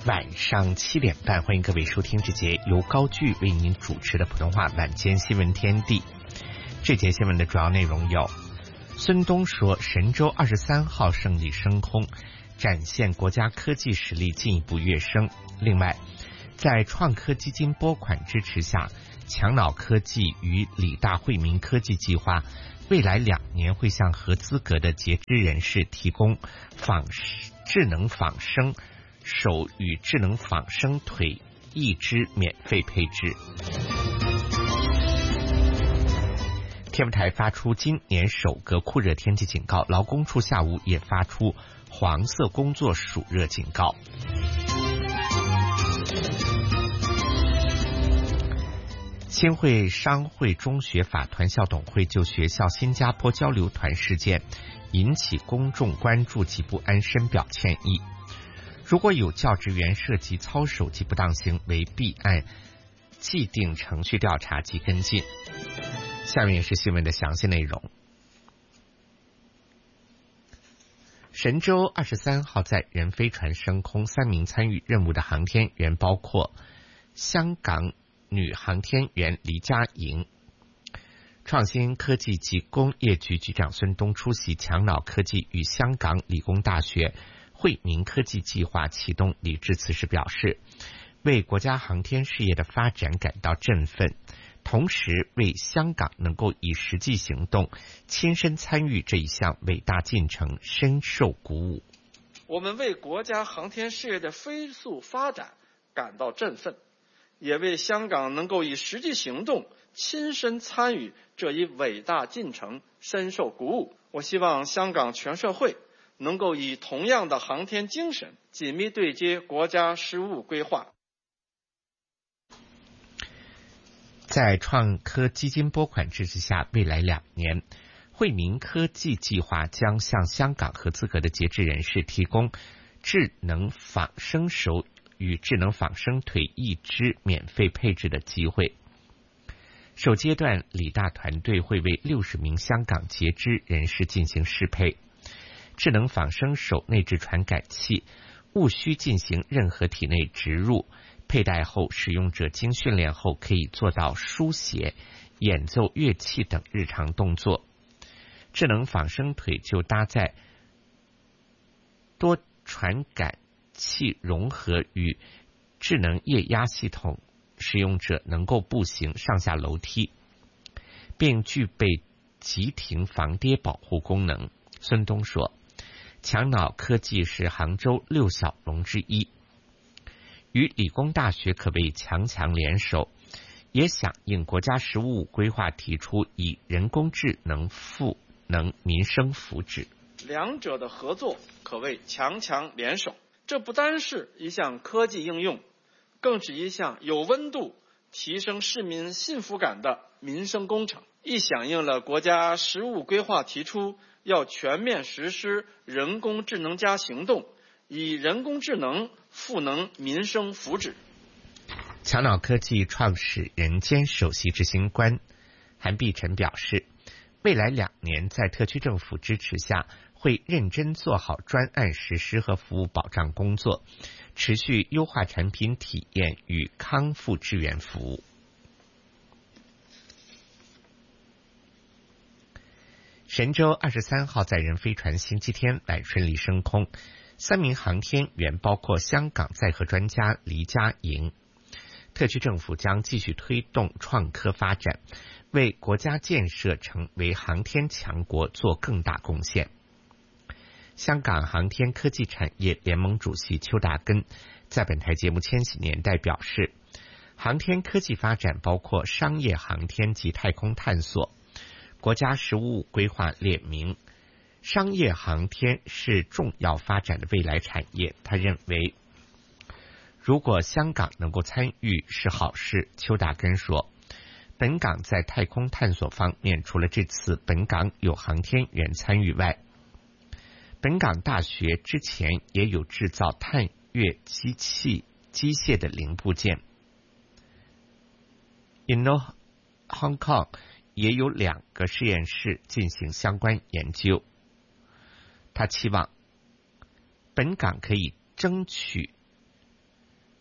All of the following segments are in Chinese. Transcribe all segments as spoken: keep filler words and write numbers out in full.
晚上七点半，欢迎各位收听这节由高句为您主持的普通话晚间新闻天地。这节新闻的主要内容有：孙东说神舟二十三号胜利升空，展现国家科技实力进一步跃升。另外，在创科基金拨款支持下，强脑科技与理大惠民科技计划未来两年会向合资格的截肢人士提供仿智能仿生手与智能仿生腿义肢免费配置。天文台发出今年首个酷热天气警告，劳工处下午也发出黄色工作暑热警告。新会商会中学法团校董会就学校新加坡交流团事件引起公众关注及不安深表歉意。如果有教职员涉及操守及不当行为，必按既定程序调查及跟进。下面是新闻的详细内容。神舟二十三号载人飞船升空，三名参与任务的航天员包括香港女航天员黎佳莹。创新科技及工业局局长孙东出席强脑科技与香港理工大学惠民科技计划启动礼致辞时表示，为国家航天事业的发展感到振奋，同时为香港能够以实际行动亲身参与这一项伟大进程深受鼓舞。 我们为国家航天事业的飞速发展感到振奋，也为香港能够以实际行动亲身参与这一伟大进程深受鼓舞。我希望香港全社会能够以同样的航天精神紧密对接国家十五规划。 在创科基金拨款支持下，未来两年惠民科技计划将向香港合资格的截肢人士提供智能仿生手与智能仿生腿义肢免费配置的机会。首阶段，理大团队会为六十名香港截肢人士进行适配。智能仿生手内置传感器，无需进行任何体内植入，佩戴后使用者经训练后可以做到书写、演奏乐器等日常动作。智能仿生腿就搭载多传感器融合与智能液压系统，使用者能够步行上下楼梯，并具备急停防跌保护功能。孙东说，强脑科技是杭州六小龙之一，与理工大学可谓强强联手，也响应国家十五规划提出以人工智能赋能民生福祉。 两者的合作可谓强强联手，这不单是一项科技应用，更是一项有温度、提升市民幸福感的民生工程，亦响应了国家十五规划提出要全面实施人工智能加行动，以人工智能赋能民生福祉。 强脑科技创始人兼首席执行官韩碧晨表示，未来两年在特区政府支持下，会认真做好专案实施和服务保障工作，持续优化产品体验与康复支援服务。神舟二十三号载人飞船星期天晚顺利升空，三名航天员包括香港载荷专家黎佳莹。特区政府将继续推动创科发展，为国家建设成为航天强国做更大贡献。香港航天科技产业联盟主席邱大根在本台节目《千禧年代》表示，航天科技发展包括商业航天及太空探索。国家十五规划列明，商业航天是重要发展的未来产业。他认为，如果香港能够参与是好事。邱大根说，本港在太空探索方面，除了这次本港有航天员参与外，本港大学之前也有制造探月机器机械的零部件。Inno Hong Kong也有两个实验室进行相关研究。他期望本港可以争取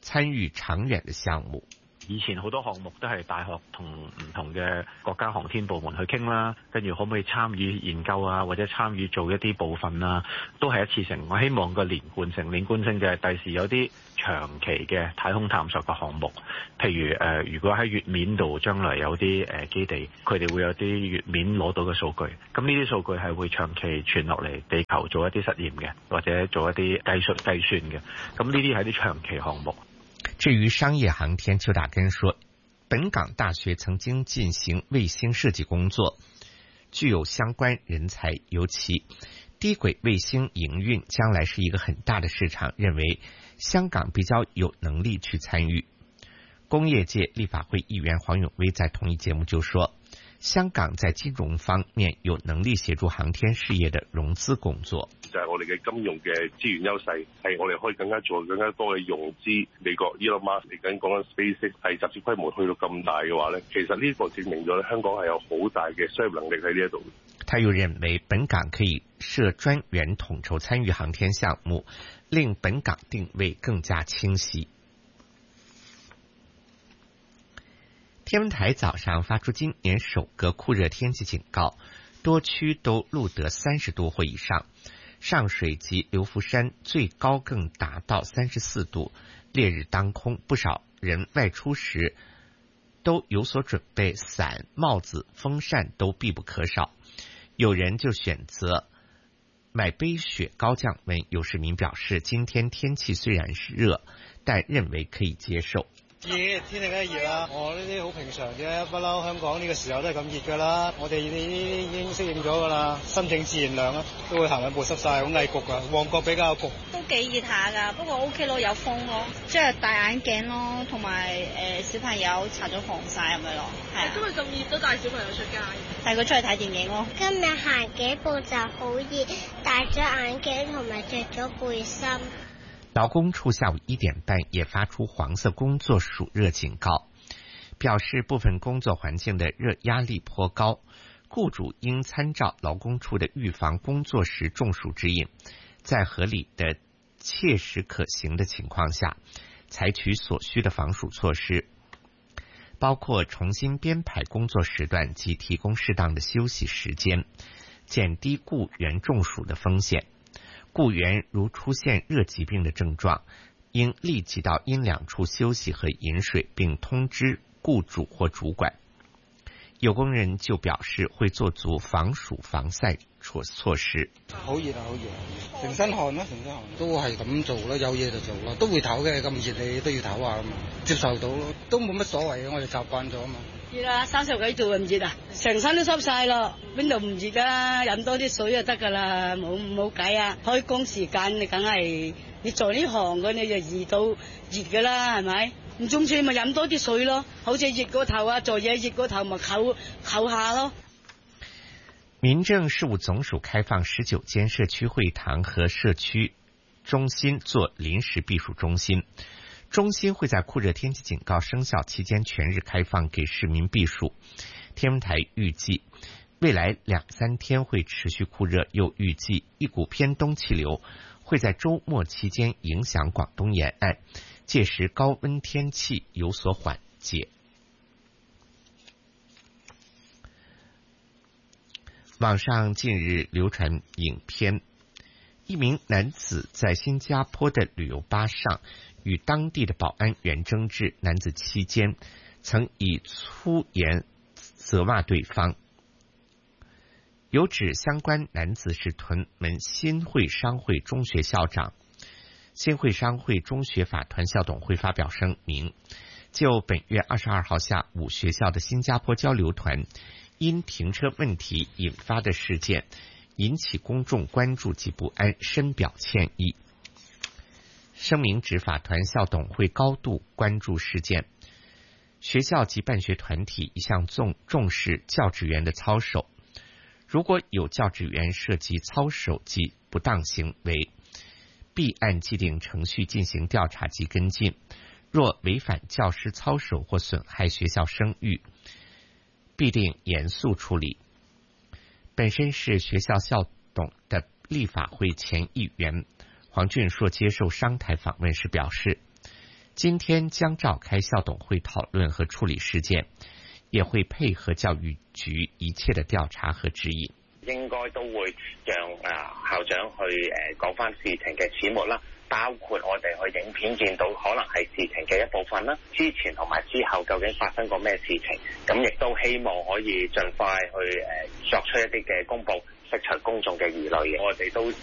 参與長遠的項目。 以前好多項目都係大學同唔同嘅國家航天部門去傾啦，跟住可唔可以參與研究啊，或者參與做一啲部分啊，都係一次性。我希望個連貫性、連貫性就係第時有啲長期嘅太空探索嘅項目，譬如誒、呃，如果喺月面度將來有啲誒、呃、基地，佢哋會有啲月面攞到嘅數據，咁呢啲數據係會長期傳落嚟地球做一啲實驗嘅，或者做一啲計術計算嘅，咁呢啲係啲長期項目。 至於商業航天，邱大根說，本港大學曾經進行衛星設計工作，具有相關人才，尤其低軌衛星營運將來是一個很大的市場，認為香港比較有能力去參與。工業界立法會議員黃永威在同一節目就說，香港在金融方面有能力協助航天事業的融資工作。 就係我哋嘅金融嘅資源優勢，係我哋可以更加做更加多嘅融資。美國 Elon Musk 嚟緊講緊 SpaceX 係集資規模去到咁大嘅話咧，其實呢個證明咗香港係有好大嘅商業能力喺呢一度。 他又認為本港可以設專員統籌參與航天項目，令本港定位更加清晰。天文台早上發出今年首個酷熱天氣警告，多區都錄得三十度或以上，上水及流浮山最高更達到三十四度，烈日當空，不少人外出時都有所準備，傘、帽子、風扇都必不可少。有人就選擇買杯雪糕降溫。有市民表示，今天天氣雖然是熱，但認為可以接受。 熱，天氣梗係熱啦，我呢啲好平常啫，不嬲香港呢個時候都係咁熱噶啦，我哋呢啲已經適應咗噶啦，心靜自然涼啦，都會行兩步濕晒，好翳焗噶，旺角比較焗。 都幾熱下噶，不過 OK 咯，有風咯，即係戴眼鏡咯，同埋誒小朋友搽咗防曬咁樣咯，係。今日咁熱都帶小朋友出街，帶佢出去睇電影咯。 今日行幾步就好熱，戴咗眼鏡同埋着咗背心。 勞工處下午一點半也發出黃色工作暑熱警告，表示部分工作環境的熱壓力頗高，雇主應參照勞工處的預防工作時中暑指引，在合理的、切實可行的情況下，採取所需的防暑措施，包括重新編排工作時段及提供適當的休息時間，減低雇員中暑的風險。雇員如出現熱疾病的症狀，應立即到陰涼處休息和飲水，並通知雇主或主管。有工人就表示會做足防暑防曬措措施。 好熱啊，好熱，成身汗啦，成身汗。都係咁做咯，有嘢就做咯，都會唞嘅，咁熱你都要唞下嘛，接受到咯，都冇乜所謂嘅，我哋習慣咗啊嘛。 熱啦，三十幾度唔熱啊，成身都濕晒咯，邊度唔熱噶？飲多啲水就得噶啦，冇冇計啊！開工時間你梗係你做呢行嘅，你就熱到熱噶啦，係咪？唔中意咪飲多啲水咯，好似熱個頭啊，做嘢熱個頭咪扣扣下咯。 民政事務總署開放十九間社區會堂和社區中心做臨時避暑中心。中心會在酷熱天氣警告生效期間全日開放給市民避暑。天文台預計未來兩三天會持續酷熱，又預計一股偏東氣流會在週末期間影響廣東沿岸，屆時高溫天氣有所緩解。網上近日流傳影片，一名男子在新加坡的旅遊巴上與當地的保安員爭執，男子期間曾以粗言責罵對方。有指相關男子是屯門新會商會中學校長。新會商會中學法團校董會發表聲明，就本月二十二號下午學校的新加坡交流團因停車問題引發的事件，引起公眾關注及不安，深表歉意。聲明指法團校董會高度關注事件，學校及辦學團體一向重重視教職員的操守，如果有教職員涉及操守及不當行為，必按既定程序進行調查及跟進，若違反教師操守或損害學校聲譽，必定嚴肅處理。本身是學校校董的立法會前議員黃俊碩接受商台訪問時表示， 今天將召開校董會討論和處理事件，也會配合教育局一切的調查和指引。 應該都會讓啊校長去誒講翻事情嘅始末啦，包括我哋去影片見到可能係事情嘅一部分啦，之前同埋之後究竟發生過咩事情，咁亦都希望可以盡快去誒作出一啲嘅公佈，釋除公眾嘅疑慮。我哋都